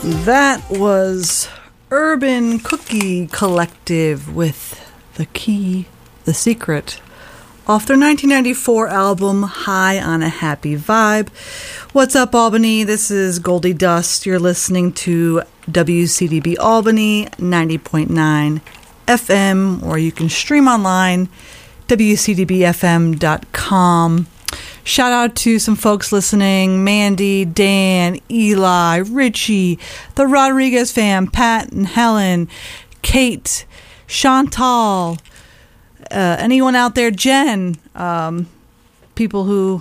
That was Urban Cookie Collective with The Key, The Secret, off their 1994 album High on a Happy Vibe. What's up, Albany? This is Goldie Dust. You're listening to WCDB Albany 90.9 FM, or you can stream online, WCDBFM.com. Shout out to some folks listening: Mandy, Dan, Eli, Richie, the Rodriguez fam, Pat and Helen, Kate, Chantal, anyone out there, Jen, my people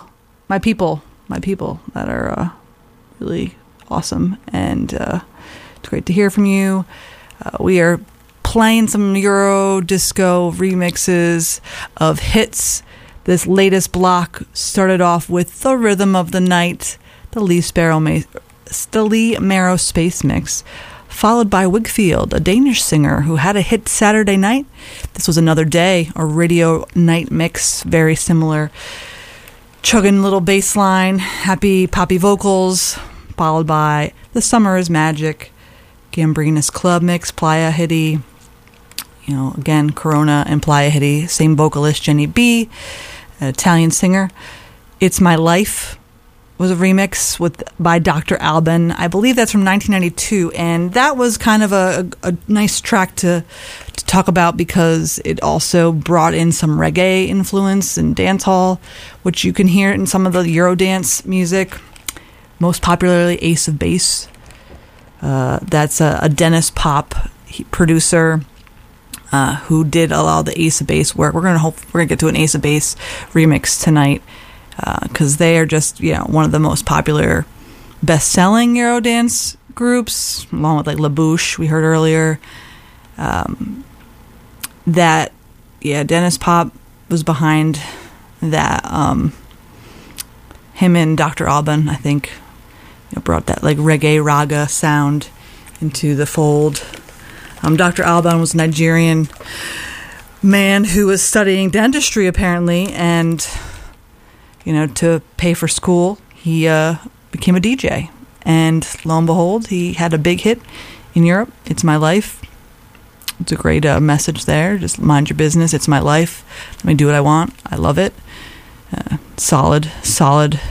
that are really awesome, and it's great to hear from you. We are playing some Euro disco remixes of hits. This latest block started off with The Rhythm of the Night, the Lee Marrow Space Mix, followed by Wigfield, a Danish singer who had a hit Saturday night. This was Another Day, a radio night mix, very similar. Chugging little bass line, happy poppy vocals, followed by The Summer is Magic, Gambrinus Club Mix, Playa Hitty, again, Corona and Playa Hitty, same vocalist, Jenny B., an Italian singer. It's My Life was a remix by Dr. Alban. I believe that's from 1992, and that was kind of a nice track to talk about because it also brought in some reggae influence and dancehall, which you can hear in some of the Eurodance music, most popularly Ace of Base. That's a Dennis Pop producer who did a lot of the Ace of Base work. We're gonna get to an Ace of Base remix tonight because they are just one of the most popular, best-selling Eurodance groups, along with like La Bouche we heard earlier. Dennis Pop was behind that. Him and Dr. Alban, I think, brought that like reggae raga sound into the fold. Dr. Alban was a Nigerian man who was studying dentistry, apparently, and, to pay for school, he became a DJ. And lo and behold, he had a big hit in Europe, It's My Life. It's a great message there. Just mind your business. It's my life. Let me do what I want. I love it. Solid